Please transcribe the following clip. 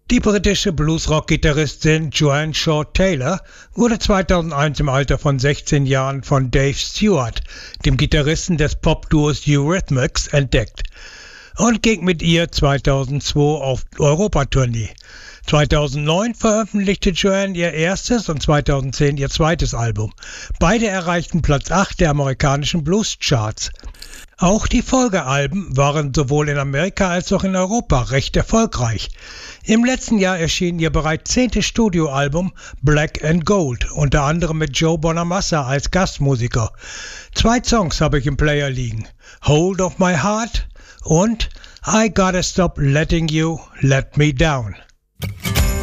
Die britische Bluesrock-Gitarristin Joanne Shaw Taylor wurde 2001 im Alter von 16 Jahren von Dave Stewart, dem Gitarristen des Popduos Eurythmics, entdeckt und ging mit ihr 2002 auf Europatournee. 2009 veröffentlichte Joanne ihr erstes und 2010 ihr zweites Album. Beide erreichten Platz 8 der amerikanischen Blues-Charts. Auch die Folgealben waren sowohl in Amerika als auch in Europa recht erfolgreich. Im letzten Jahr erschien ihr bereits 10. Studioalbum Black and Gold, unter anderem mit Joe Bonamassa als Gastmusiker. 2 Songs habe ich im Player liegen: Hold of My Heart und I Gotta Stop Letting You Let Me Down.